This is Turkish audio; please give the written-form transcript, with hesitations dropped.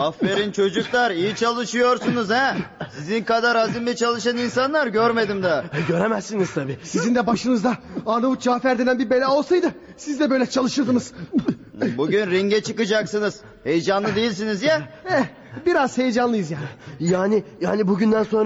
Aferin çocuklar, iyi çalışıyorsunuz ha. Sizin kadar azimli çalışan insanlar görmedim daha. Göremezsiniz tabii. Sizin de başınızda Arnavut Cafer denen bir bela olsaydı siz de böyle çalışırdınız. Bugün ringe çıkacaksınız. Heyecanlı değilsiniz ya. Biraz heyecanlıyız yani. Yani bugünden sonra